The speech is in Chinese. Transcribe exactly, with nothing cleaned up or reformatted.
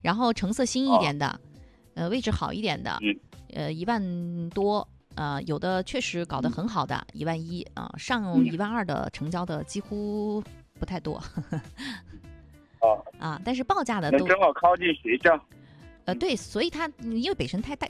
然后成色新一点的， 哦、 呃，位置好一点的， 嗯、 呃，一万多，呃，有的确实搞得很好的，一、嗯、万一啊、呃，上一万二的成交的几乎不太多。 哦、 啊，但是报价的都那正好靠近学校。 呃，对，所以它因为北辰太大